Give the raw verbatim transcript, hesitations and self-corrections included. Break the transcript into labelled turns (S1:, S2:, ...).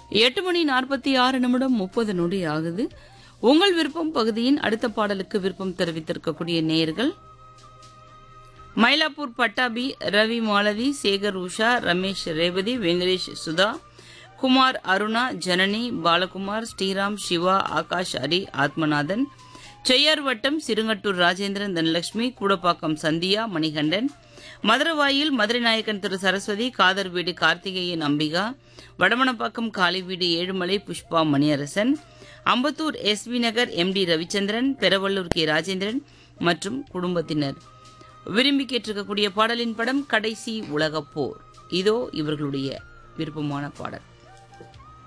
S1: எட்டு மணி நாற்பத்தி ஆறு நிமிடம் முப்பது நொடி ஆகுது. உங்கள் விருப்பம் பகுதியின் அடுத்த பாடலுக்கு விருப்பம் தெரிவித்திருக்கக்கூடிய நேயர்கள் மயிலாப்பூர் பட்டாபி, ரவி மாலதி, சேகர் உஷா, ரமேஷ் ரேவதி, வெங்கடேஷ் சுதா, குமார் அருணா, ஜனனி, பாலகுமார், ஸ்ரீராம், சிவா, ஆகாஷ், ஹரி, ஆத்மநாதன், செய்யார் வட்டம், சிறுங்கட்டூர் ராஜேந்திரன், தனலட்சுமி, கூடப்பாக்கம் சந்தியா, மணிகண்டன், மதுரவாயில் மதுரை நாயக்கன் திரு சரஸ்வதி, காதர் வீடு கார்த்திகேயன் அம்பிகா, வடமணப்பாக்கம் காளி வீடு Ezhumalai Pushpa Maniarasan, Ambattur S we Nagar M D Ravichandran, Peravallur K Rajendran மற்றும் குடும்பத்தினர் விரும்பி கேட்டிருக்கக்கூடிய பாடலின் படம் கடைசி உலகப் போர். இதோ இவர்களுடைய விருப்பமான பாடல்.